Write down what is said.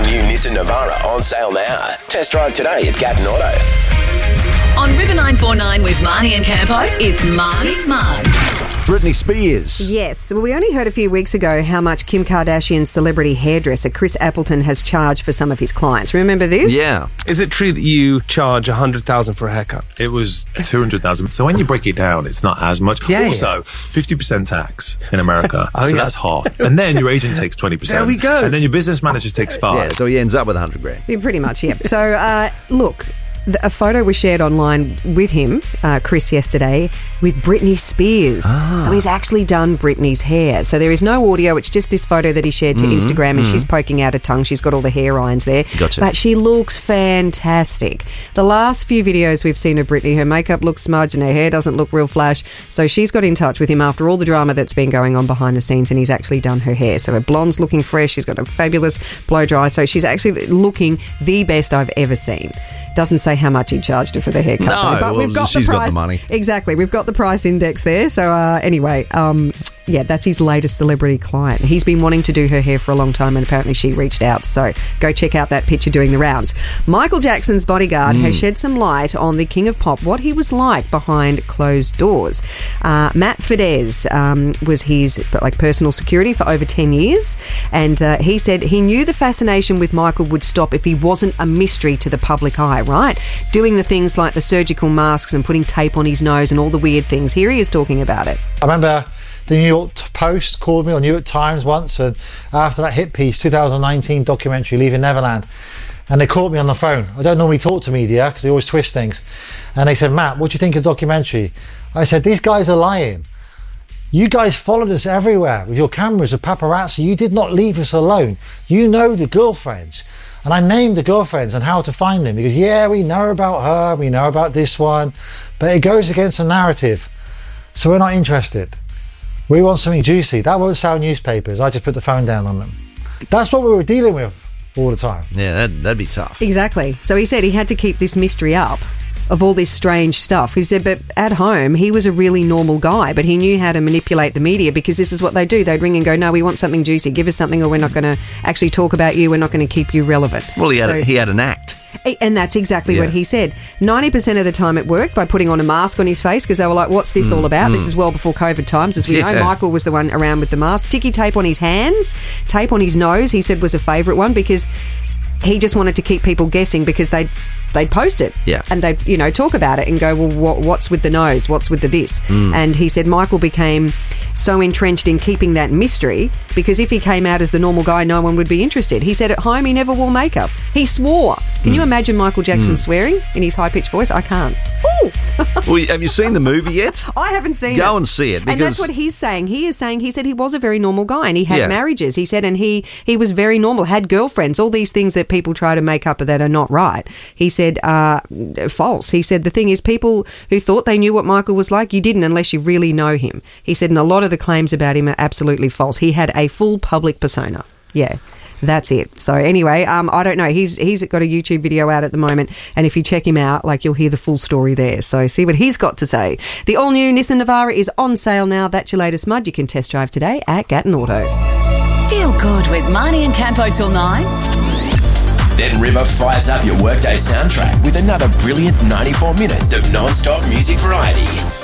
all-new Nissan Navara on sale now. Test drive today at Gatton Auto. On River 949 with Marnie and Campo, it's Marnie's Mug. Britney Spears. Yes. Well, we only heard a few weeks ago how much Kim Kardashian's celebrity hairdresser Chris Appleton has charged for some of his clients. Remember this? Yeah. Is it true that you charge $100,000 for a haircut? It was $200,000. So when you break it down, it's not as much. Yeah, also, 50% tax in America. Oh, so yeah. that's half. And then your agent takes 20%. There we go. And then your business manager takes 5%. Yeah, so he ends up with $100,000. Yeah, pretty much, yeah. So, look, a photo was shared online with him, Chris, yesterday, with Britney Spears. So he's actually done Britney's hair. So there is no audio. It's just this photo that he shared to Instagram, and she's poking out her tongue. She's got all the hair irons there. Gotcha. But she looks fantastic. The last few videos we've seen of Britney, her makeup looks smudged and her hair doesn't look real flash. So she's got in touch with him after all the drama that's been going on behind the scenes, and he's actually done her hair. So her blonde's looking fresh. She's got a fabulous blow dry. So she's actually looking the best I've ever seen. Doesn't say how much he charged her for the haircut, though, but we've got the she's price. got the money. Exactly, we've got the price index there. So anyway, yeah, that's his latest celebrity client. He's been wanting to do her hair for a long time, and apparently she reached out. So go check out that picture doing the rounds. Michael Jackson's bodyguard has shed some light on the King of Pop, what he was like behind closed doors. Matt Fidesz was his personal security for over 10 years, and he said he knew the fascination with Michael would stop if he wasn't a mystery to the public eye, right? Doing the things like the surgical masks and putting tape on his nose and all the weird things. Here he is talking about it. I remember the New York Post called me, or New York Times once, and after that hit piece, 2019 documentary, Leaving Neverland, and they called me on the phone. I don't normally talk to media because they always twist things. And they said, Matt, what do you think of the documentary? I said, these guys are lying. You guys followed us everywhere with your cameras, with paparazzi. You did not leave us alone. You know the girlfriends. And I named the girlfriends and how to find them, because yeah, we know about her, we know about this one, but it goes against the narrative. So we're not interested. We want something juicy. That won't sell newspapers. I just put the phone down on them. That's what we were dealing with all the time. Yeah, that'd be tough. Exactly. So he said he had to keep this mystery up of all this strange stuff. He said, but at home, he was a really normal guy, but he knew how to manipulate the media, because this is what they do. They'd ring and go, no, we want something juicy. Give us something, or we're not going to actually talk about you. We're not going to keep you relevant. Well, he had an act. And that's exactly what he said. 90% of the time it worked by putting on a mask on his face, because they were like, what's this all about? This is well before COVID times, as we know. Michael was the one around with the mask. Ticky tape on his hands, tape on his nose, he said was a favourite one, because he just wanted to keep people guessing, because they'd post it and they'd talk about it and go, well, what's with the nose, what's with the this? And he said Michael became so entrenched in keeping that mystery, because if he came out as the normal guy, no one would be interested. He said at home he never wore makeup. He swore. Can you imagine Michael Jackson swearing in his high-pitched voice? I can't. Ooh. Well, have you seen the movie yet? I haven't seen it. Go and see it. And that's what he's saying. He said he was a very normal guy, and he had marriages, he said, and he was very normal, had girlfriends, all these things that people try to make up that are not right. He said false. He said the thing is, people who thought they knew what Michael was like, you didn't unless you really know him. He said, and a lot of the claims about him are absolutely false. He had a full public persona. Yeah. That's it. So anyway, I don't know. He's got a YouTube video out at the moment, and if you check him out, you'll hear the full story there. So see what he's got to say. The all-new Nissan Navara is on sale now. That's your latest mud. You can test drive today at Gatton Auto. Feel good with Marnie and Campo till 9. Then River fires up your workday soundtrack with another brilliant 94 minutes of non-stop music variety.